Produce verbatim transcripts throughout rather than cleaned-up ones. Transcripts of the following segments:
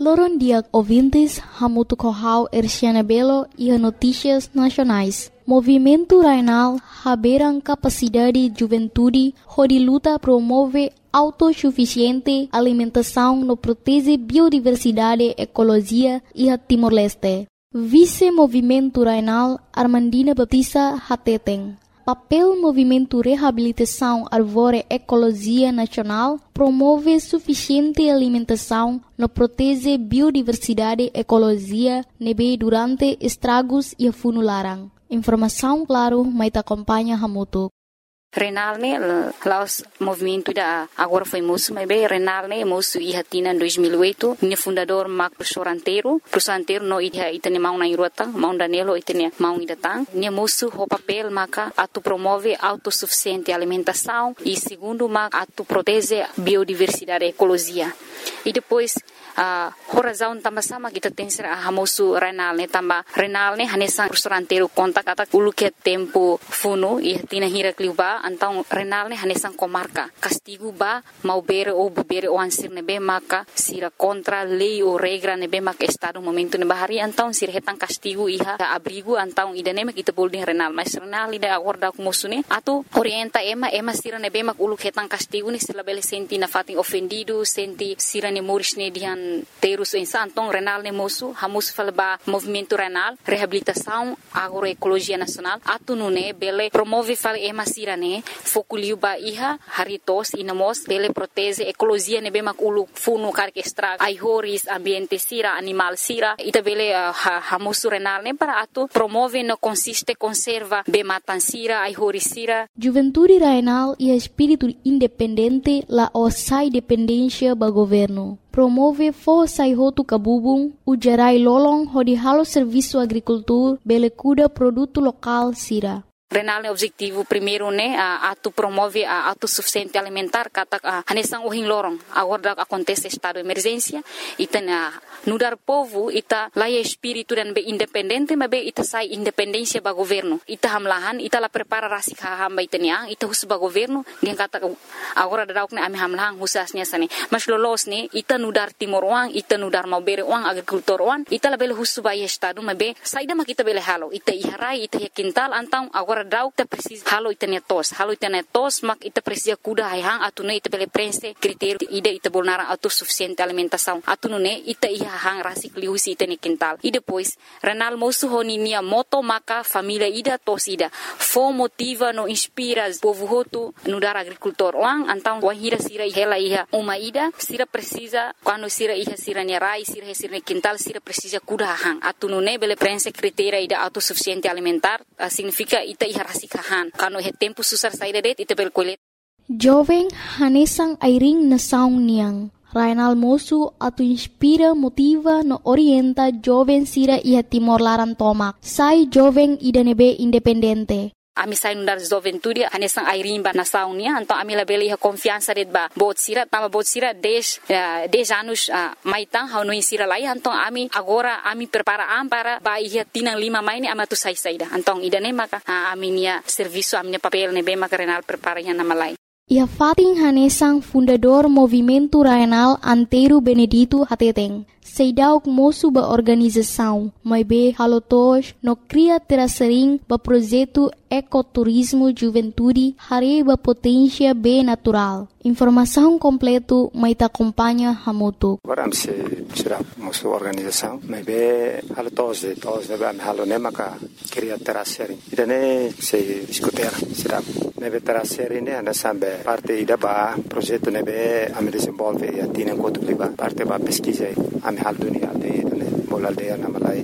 Loron dia ouvintes, Hamuto Corral, Erciana Belo e a Notícias Nacionais. Movimento Rainal, haberam capacidade de juventude, onde luta promove autossuficiente alimentação no protege biodiversidade, ecologia e a Timor-Leste. Vice-Movimento Rainal, Armandina Baptista Hateten. Papel Movimento Reabilitação Arvore Ecologia Nacional promove suficiente alimentação no protege biodiversidade ecologia nebe durante estragos e funularam. Informação claro, mas te acompanha Hamuto. Renal ne laos movimento da agora foi moço, mas bem Renal ne moço e hatina em dois mil e oito, ne fundador Marco professor Anteiro, professor Anteiro no ida itane mau na irota, mau Danilo itane mau ida tang, ne moço o papel maca atu promove autossuficiente alimentação e segundo maca atu protege biodiversidade ecologia. E depois a uh, razão também sama kita tem ser a moço Renal ne tamba Renal ne hanesan professor Anteiro conta kata ulu que tempo funo e hatina hira kliuba então Renal ne hanesan comarca castigo ba mau bere ou bebere ou ansir nebe maka sira contra lei ou regra nebe maka estado momento ne bahari então sira hetan castigo iha abrigo então idane kita bolding Renal mas Renal ida acorda com moço ne atu orienta ema ema sira nebe mak ulu hetan castigo ne sila bele senti na fatin ofendido senti sira ne moris ne dihan terus insan então Renal ne moço hamus falba movimento Renal reabilitação agroecologia nacional atu nune bele promove fal ema sira ne fokuliu ba iha haritos inamos bele protege ecologia ne bemak ulu funu karke extra ai horis ambiente sira animal sira ita bele uh, hamusu Renal ne para atu promove no consiste conserva be matan sira ai horis sira Juventude Rainal e espírito independente la osai dependência ba governo promove força e roto cabubung o gerai lolong hodi halo serviço agricultura bele cuida produto local sira Renal ne objetivo primeiro ne a atu promove a autossuficiente alimentar kata hanesan ohin lorong agora acontece estado de emergência ita na nudar povo ita laia espírito dan be independente mas be ita sai independência ba governo ita hamlahan ita la prepara rasik hamba ita niang ita hus ba governo dia kata agora dauk ne ami hamlahan husasnya sane mas lolos ne ita nudar timor wang ita nudar mau bere wang agricultor wang ita la bele hus ba estado mas be saida mak ita bele halo ita iharai ita yakintal antang agora dauk ta precisa halo itania tos halo itania tos mak ita precisa kuda hang atune ita bele prense critério ida ita bolnara autossuficiente alimentação atune ita iha hang rasik liusi itani quintal e depois Renal moço honinia moto maka família ida tos ida fo motiva no inspira povo hoto no dar agricultor wang antang wahira sira hela iha uma ida sira precisa quando sira iha sira nerai sira sira quintal sira precisa kuda hang atune bele prense critério ida autossuficiente alimentar uh, significa ita iha rasikahan kano he tempo susar saída det ita bel kolet jovem hanesang airing na saung niang Rainal moço atu inspira motiva no orienta jovem sira ia Timor Laran tomak sai jovem ida nebe independente ami sai nundar juventude hanesan airimba na saunia então ami la bele confiança det ba bot sira tama bot sira dez uh, dez anos uh, maitang hau no insira lai então ami agora ami prepara am para ba ia tinang lima maini ama tu sai saida então idane maka uh, ami nia serviço ami papel ne be maka Renal prepara ia na malai ia fating hanesang fundador Movimento Rainal Anteiro Benedito Hateteng Seidauk moço ba organização, mas be halotos no cria terasering ba projeto ecoturismo juventude hare ba potência be natural. Informação completo mas te acompanha Hamuto. Agora se será moço organização, mas be halotos de todos de am halone maka cria terasering. Idane se escutar será nebe terasering ne ana sambe parte ida ba projeto nebe am desenvolve e atina enquanto liba parte ba pesquisa am hal dunia aldeia ne bol aldeia na malai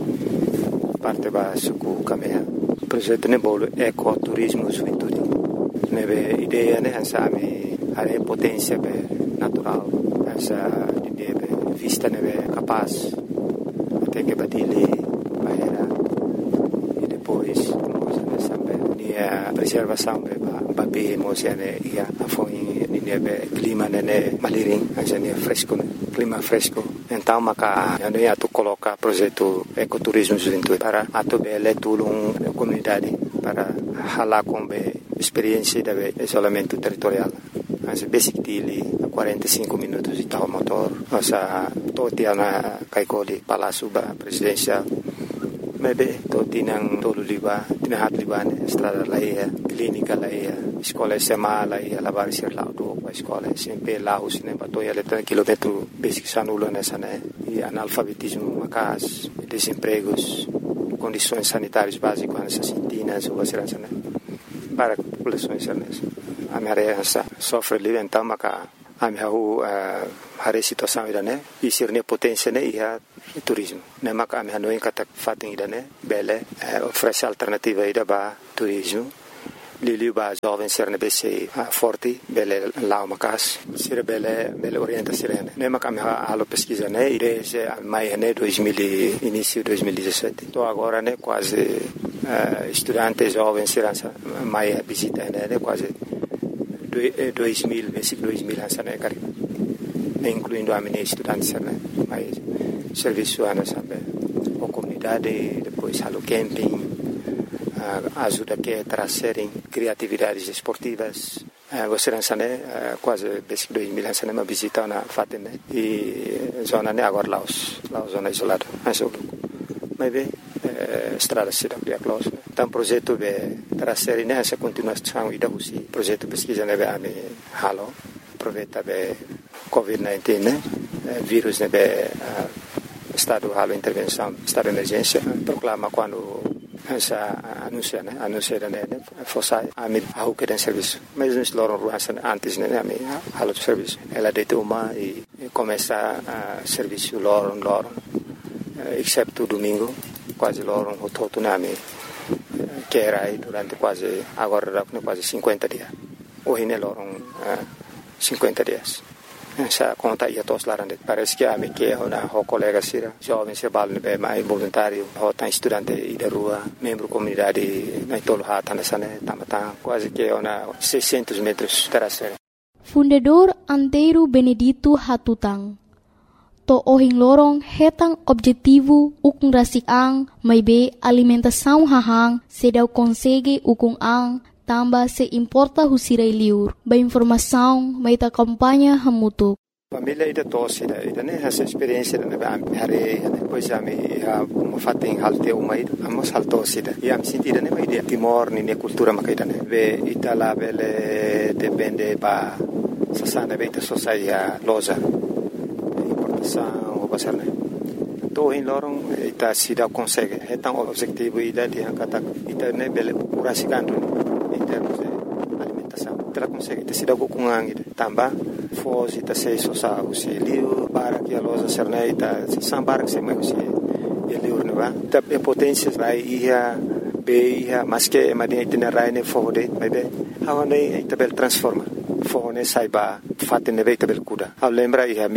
parte ba suku kamea projeto ne bol ecoturismo juventude nebe ideia ne ansami are potência be natural essa ideia be vista nebe capaz até que batile bahera e depois nós ne sambe dia preservação be ba be emocione ia afoi nebe clima ne maliring asa ne fresco clima fresco então maka ano ia tu coloca projeto ecoturismo juventude para atu bele tulung comunidade para hala com be experiência de isolamento territorial as basic dili quarenta e cinco minutos de tal motor nossa toti na kaikoli palácio ba presidencial. Maybe toti nang tolo liba, tinahat liba ne estrada laia, clínica laia, escola S M A laia, lavar ser lá do a escola sempre lá os ne batoia letra quilômetro basic sanulo nessa né e analfabetismo macas, desempregos, condições sanitárias básicas nessas sintinas ou assim né para a população nessa. A minha área sofre livre então maca a minha a a situação ida né e ser ne potência né e a turismo né maca a minha não encata fatem ida né bele oferece alternativa ida ba turismo lili ba jovem ser ne bese forte bele lá macas ser bele bele orienta sirene né maca a minha a pesquisa né e desde maio né dois mil início dois mil e dezessete tô agora né quase uh, estudantes jovens ser maio visita né quase dois mil, versículo dois mil hansa né cari, incluindo a minha estudante né, mas serviço ana sabe, a comunidade depois halo camping, uh, ajuda que trazerem criatividades esportivas, uh, você hansa né, uh, quase versículo dois mil hansa né, uma visita na fatem né, e zona né agora Laos, Laos zona isolada, mas o, mas bem estrada cidade de Aclaus. Então projeto de trazer nessa continuação e da usi projeto pesquisa nebe a me halo aproveita be covid dezenove né vírus nebe estado halo intervenção estado de emergência proclama quando essa anuncia né anuncia né fosse a me a que tem serviço mas nos loram ruas antes né a me halo de serviço ela deita uma e começa a serviço loram loram exceto domingo quase loro um todo nami que era aí durante quase agora quase cinquenta dias hoje ne loro cinquenta dias essa conta ia todos lá dentro parece que a me que uma o colega sira jovem se balne be mais voluntário o tá estudante e da rua membro comunidade na tolo hata nessa né tamata quase que uma seiscentos metros terraceira. Fundador Antero Benedito Hatutang to ohing lorong hetang objetivo ukung rasik ang may be alimentação hahang sedaw consegue ukung ang tamba se importa husiray liur ba informação may ta kampanya hamutuk. Família ida tosse ida ida né essa experiência da ba hare depois a me a uma fating halte uma ida amos haltosse ida e am sentida né ida timor ni ne cultura makaida né be itala bele depende ba sasana be ta sociedade loja o pasar né to in lorong ita sida consegue então o objetivo ida de kata ita ne bele curasikandu em termos de alimentação ita consegue ita sida com ang ida tamba foz ita sei sosa usi liu para que a loja serna ita sambar que se mai usi e liu ne va ita potência vai ia be ia mas que madinha ita rai ne fode mai be hawa ne ita bel transforma Fone saiba fatte ne veita bel cuda. A lembra ia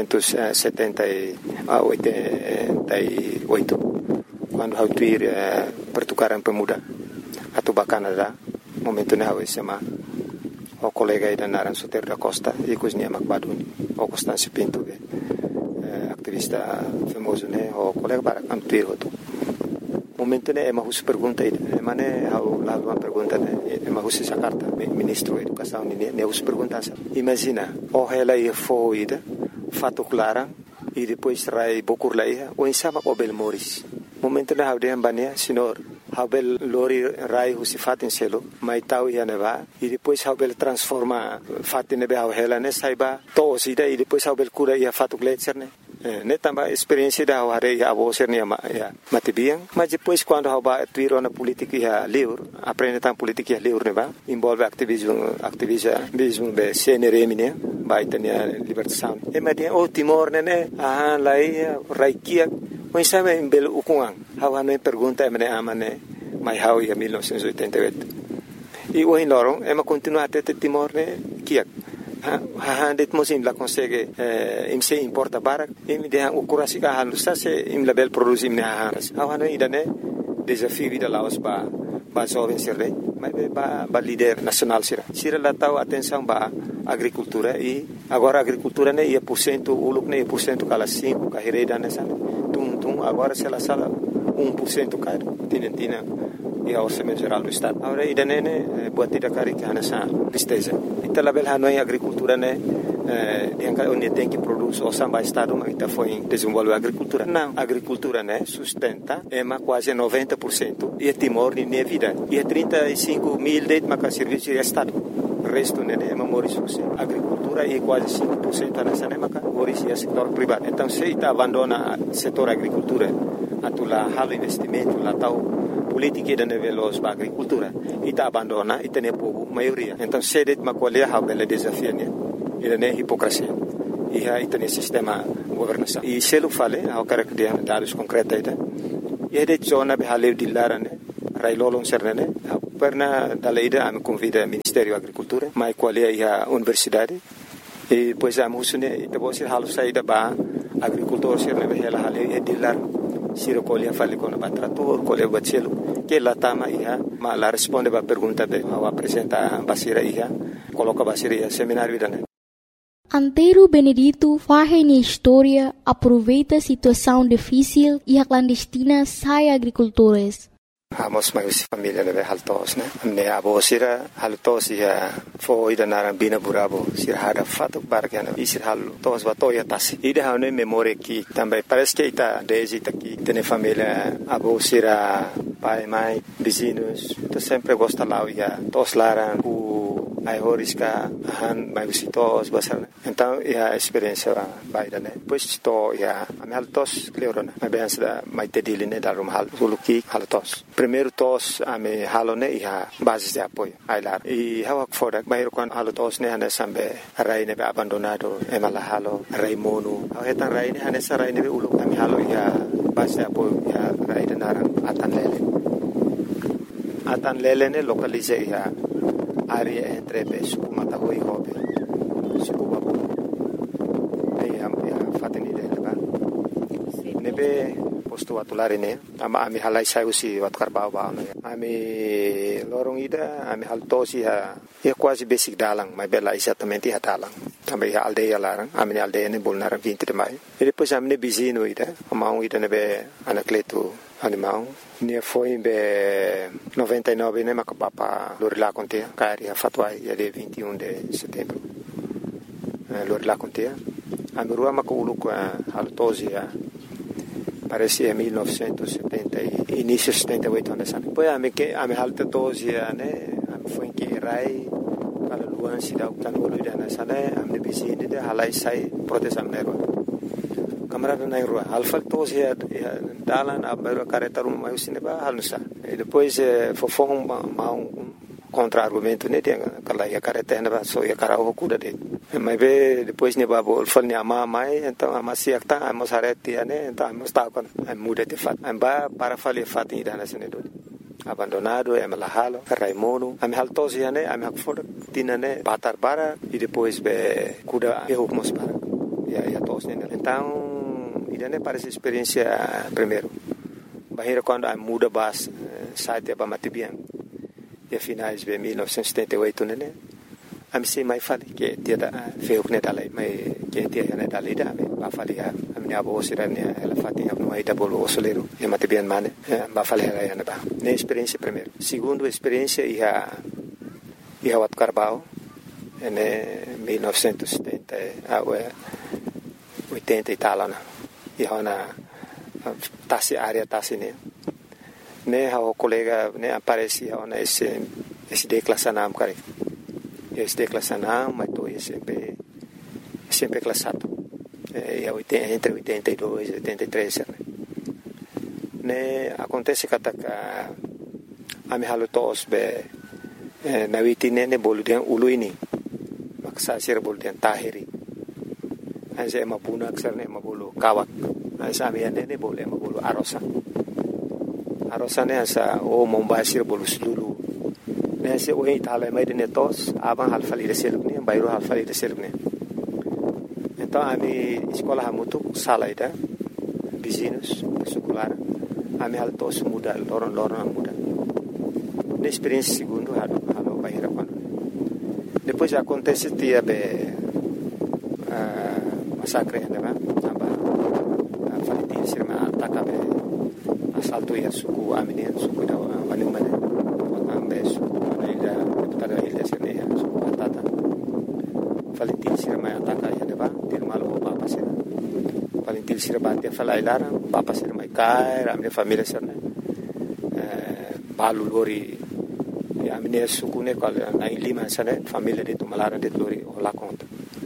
millenovecentosetenta e oito quando hau tuir eh, per tocar en pemuda a tu Canada momento ne hau sema o colega ida naran Soter da Costa e cosnia Macbaduni o Constâncio Pinto eh, activista famoso ne o colega para antuir hotu momento ne ema hus pergunta ida ema ne hau la uma pergunta ne ema hus essa carta ministro da educação ne ne hus pergunta imagina o ela ia foi ida fato clara e depois rai bokur laia o insama o bel moris momento ne hau de ambania senhor hau bel lori rai hus fatin selo mai tau ia neva e depois hau bel transforma fatin ne hau ela ne saiba to sida e depois hau bel cura ia fato gletser ne ne tambah experiência da hare ya abo ser ne ya matibiang mas depois quando hau ba tuiro na política ya liur aprende tam política ya liur ne ba envolve ativismo ativismo be C N R M ne ba itania libertação e madia o Timor ne ne ah lai raikia o sabe em belo ukuang hau ane pergunta me amane mai hau ya mil novecentos e oitenta e oito e o em lorong ema continua até Timor ne kiak ha ha det mosim la consegue eh, im se importa barak im de o kurasika halu sa se im label produzim ne ha ha no idane desafio vida laos ba ba jovem sirre mas ba ba líder nacional sira sira la tau atenção ba agricultura e agora agricultura ne ia por cento uluk ne por cento kala cinco ka hereda nessa tum tum agora se la sala um por cento caro tinentina e a orçamento geral do estado agora idane ne buat tidak kari kana sa listeza ita label hanoi agricultura ne eh, onde tem que produzir o samba estado, mas está foi desenvolver a agricultura. Não, a agricultura, né, sustenta é mais quase noventa por cento e é Timor de minha vida. E é trinta e cinco mil de mais serviço de estado. O resto, né, é memória social. A agricultura é quase cinco por cento nessa, né, mas é setor privado. Então, se está abandona o setor agricultura, atulah hal investimento, lá tal política da nível da agricultura, e está abandona e tem pouco maioria. Então, se det uma colher há bela desafio, né, e é hipocrisia. E aí tem sistema governação. E se eu falei, eu quero que dê dados concretos aí, e é de zona de haleu de lara, né, railolong serna, né, perna daleida a me convida Ministério da Agricultura, mas qual é a universidade, e depois a musune, e depois a halu saída ba agricultor serna behela haleu é de lara. Siro colher fale com o trator, colher o bacelo, que lá tama ia, mas lá responde a pergunta de, ao apresentar a basira ia, coloca a basira ia seminário da. Antero Benedito faz na história, aproveita a situação difícil e a clandestina sai agricultores. Amos mais família leve haltos, né? Me abo sira haltos ia foi da narambina burabo sira hada fato barcana e sira haltos batoya tasi. Ida hane memória que também parece que está desde aqui tem família abo sira pai mãe vizinhos, tu sempre gosta lá ia tos laran o ai horiska han mai visitos basar. Então é a experiência baida, né? Pois to ia a haltos cleorona. A benção mai tediline da rum hal suluki haltos. Primeiro tos a me halone ia base de apoio ai lá e hawak fora bairo kan halotos ne hane sambe rai ne abandonado e mala halo rai monu au hetan rai ne hane sarai ne ulu kami halo ia base de apoio ia rai de naran atan lele atan lele ne localize ia área entre suku matahui hobe suku babu ai am ia fateni de ba nebe posto atulare ne ama ami halai sai usi wat karbau ba ami lorong ida ami haltosi ha é quase basic dalang mas bela exatamente ha dalang também a aldeia lá ami aldeia ne bolnar vinte de maio e depois ami ne bizino ida amau ida ne be anacleto animal ne foi be noventa e nove ne macapapa lorila conte cari a fatwai ya de vinte e um de setembro lorila conte ami rua maculu com haltosi parecia mil novecentos e setenta e início de setenta e oito anos. Depois a me que a me alta doze né, a me foi que rai para luan se dá o cano do dana sale, a me vizinho de halai sai proteção nero. Camarada na rua, alfa doze dalan a beira careta um mais cinema halnusa. E depois fofão um contra-argumento né, tem aquela ia careta na só ia cara o cuida dele. Mas be depois ne babo falni ama mai então ama siak ta ama sareti ane então ama sta con muda de fat amba para fali fat ida na senedo abandonado é malahalo raimono am haltosi ane am hakfor tinane batar bara e depois be cuda erro mos para ya ya tos ne então ida ne parece experiência primeiro bahira quando am muda bas site ba matibian e finais be mil novecentos e setenta e oito né am se mai fali que dia da feu ne dalai mai que dia ne dalai da me ba fali a minha avó sirane ela fatinha no aí da bolo soleiro e mate bem mane ba fali ela ne ba ne experiência primeiro segundo experiência ia ia wat Carbau ne mil novecentos e setenta a oitenta e tal na ia na tasi área tasi ne ne o colega ne aparecia na esse esse declassanam cara esse declassanam mas tô sempre sempre classado é entre oitenta e dois e oitenta e três né ne acontece que a a me halutos be na vitine ne boludian uluini maksa sir boludian tahiri ase mapuna aksarne mabulu kawak asa amiane ne bole mabulu arosa arosa ne asa o mombasir bolu sulu nesse o Itália mais de netos aban halfali de selugni bairro halfali de selugni então a minha escola ha muito sala ida vizinhos escolar a minha altos muda loron loron muda na experiência segundo ha halo bairro quando depois acontece dia be massacre né ba aba falitin sirma ataka be assalto ia suku aminen suku da wanumane ambeso ila deputada ilha Serneia, Batata, Valentim Sirma ataca til sira batia falai lara papa sira mai kai ramne família sira balu lori ya amne sukune kal na lima sana família de tumalara de lori ola conta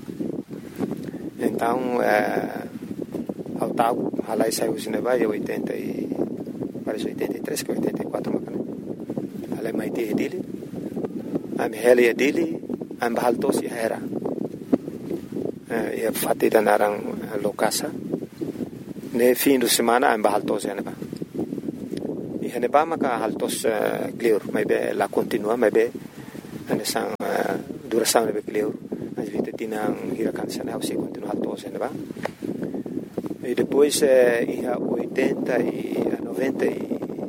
então ao tal halai saiu cineva e oitenta e parece oitenta e três que oitenta e quatro macana halai mai te dele am heli dele am bahaltos ya era e fatida narang lokasa ne fim de semana am bahaltos ya neba e neba maka haltos clear mai be la continua mai be ane sang duração ne be clear as vita tinang hirakan sana o se continua haltos ya neba e depois e a oitenta e a noventa e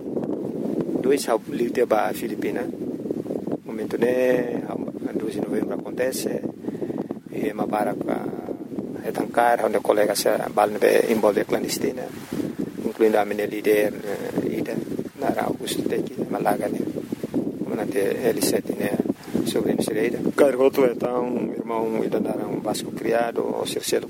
dois ao livre ba Filipina momento ne a dois de novembro acontece e uma barca é tancar onde colegas se balne envolve clandestina incluindo a minha líder ida na Augusto Teki Malaga né manate L sete né sobre a Sereda cargoto então irmão ida na um basco criado o Circelo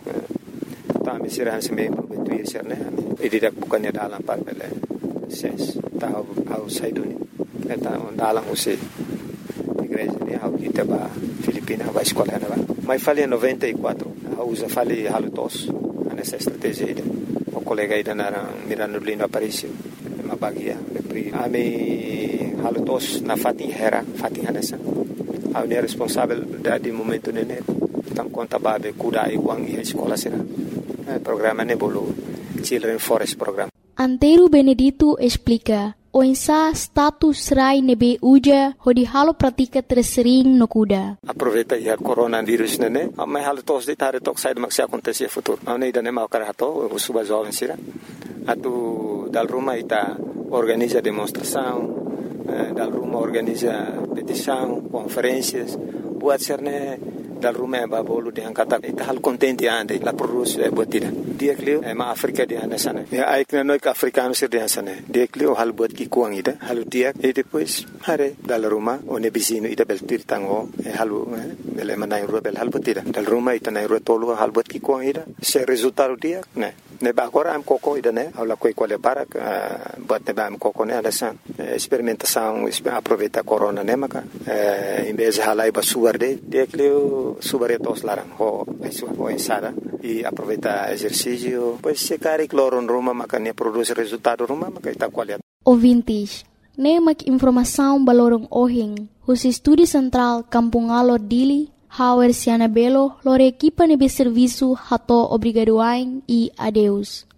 tá me será se me prometuir ser né e direct bukannya dalam par bele ses tá ao saiduni então dalam usi igreja né ao kita ba Filipina vai escola né mas falei em noventa e quatro a usa falei halutos nessa estratégia aí o colega aí na Miranda Lindo Aparício uma bagia a me halutos na Fatin Hera Fatin Hanessa a unir responsável de momento nene tam conta babe kuda e wang e escola será programa nebolo Children Forest Program. Antero Benedito explica o insa status rai nebe uja hodi halo pratika tersering no kuda. Aproveita ia coronavírus nene, mas halo tos de tare tok sai maksi acontecer futuro. Não ida nem mau karato, o suba jovem sira. Atu dal Roma ita organiza demonstração, dal Roma organiza petição, conferências, buat serne dal Roma ba bolu de angkata ita hal contente ande la produz botida. Dia klio e ma Afrika di ana sana. Ya ai kna noi africano sir di sana. Dia klio hal bot ki kuang ida, hal dia e depois hare dal Roma one bisino ida bel tir tango e halu bele manai ro bel hal botida. Dal Roma ita nai ro tolu hal bot ki kuang ida. Se resultado dia ne ne ba agora am coco ida ne ala coi quale barak bot ne ba am coco ne ala san experimentação aproveita corona ne maka em vez de halai ba suarde dia klio subaretos larang ho ho ensada e aproveita exercício pois se cari cloro em Roma maka ne produz resultado Roma maka ita qualidade. Ouvintes, ne mak informação balorong ohing hus estúdio central Kampung Alor Dili Hauer Siana Belo lore equipa nebe serviço hato obrigadoain e adeus.